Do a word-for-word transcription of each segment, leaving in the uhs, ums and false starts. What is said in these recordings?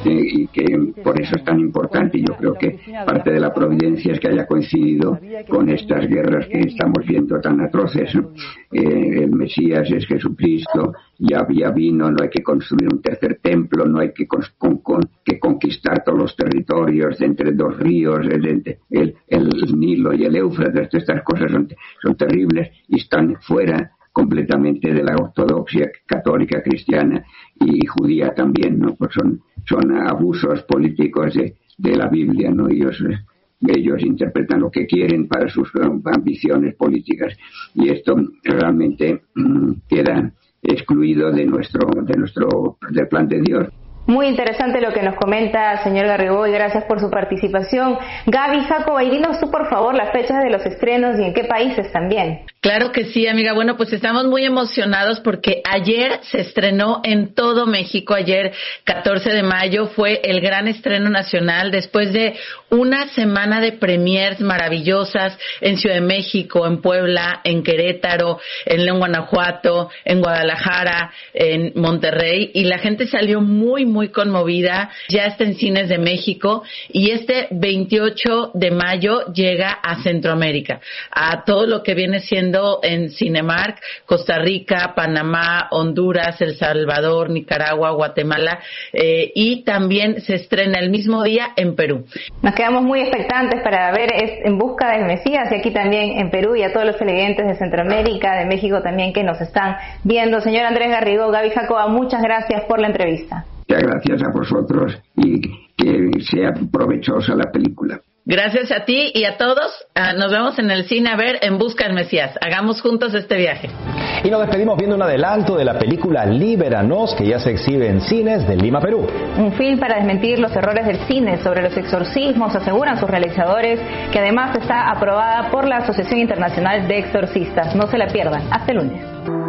y que por eso es tan importante. Yo creo que parte de la providencia es que haya coincidido con estas guerras que estamos viendo tan atroces, ¿no? Eh, el Mesías es Jesucristo, ya, ya vino, no hay que construir un tercer templo, no hay que, con, con, con, que conquistar todos los territorios de entre dos ríos, el, el, el Nilo y el Éufrates. Estas cosas son, son terribles y están fuera completamente de la ortodoxia católica, cristiana y judía también, ¿no? Pues son, son abusos políticos de, de la Biblia, ¿no? Ellos, ellos interpretan lo que quieren para sus ambiciones políticas y esto realmente mmm, queda excluido de nuestro, de nuestro, del plan de Dios. Muy interesante lo que nos comenta, señor Garrigó, y gracias por su participación. Gaby, Jacoba, y dinos tú, por favor, las fechas de los estrenos y en qué países también. Claro que sí, amiga. Bueno, pues estamos muy emocionados porque ayer se estrenó en todo México. Ayer, catorce de mayo, fue el gran estreno nacional después de una semana de premiers maravillosas en Ciudad de México, en Puebla, en Querétaro, en León, Guanajuato, en Guadalajara, en Monterrey, y la gente salió muy, muy conmovida. Ya está en cines de México y este veintiocho de mayo llega a Centroamérica, a todo lo que viene siendo en Cinemark, Costa Rica, Panamá, Honduras, El Salvador, Nicaragua, Guatemala, eh, y también se estrena el mismo día en Perú. Nos quedamos muy expectantes para ver es En Busca del Mesías, y aquí también en Perú, y a todos los televidentes de Centroamérica, de México también, que nos están viendo. Señor Andrés Garrigó, Gaby Jacoba, muchas gracias por la entrevista. Muchas gracias a vosotros y que sea provechosa la película. Gracias a ti y a todos. Uh, nos vemos en el cine a ver En Busca del Mesías. Hagamos juntos este viaje. Y nos despedimos viendo un adelanto de la película Libéranos, que ya se exhibe en cines de Lima, Perú. Un film para desmentir los errores del cine sobre los exorcismos, aseguran sus realizadores, que además está aprobada por la Asociación Internacional de Exorcistas. No se la pierdan. Hasta el lunes.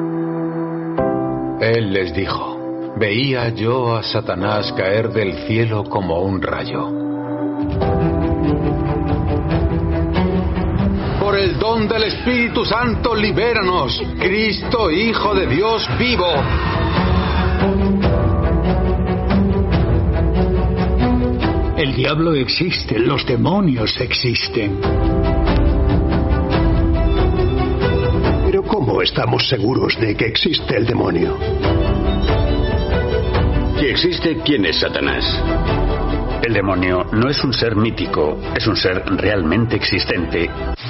Él les dijo: veía yo a Satanás caer del cielo como un rayo. Por el don del Espíritu Santo, libéranos, Cristo, Hijo de Dios vivo. El diablo existe, los demonios existen. Pero ¿cómo estamos seguros de que existe el demonio? Si existe, ¿quién es Satanás? El demonio no es un ser mítico, es un ser realmente existente.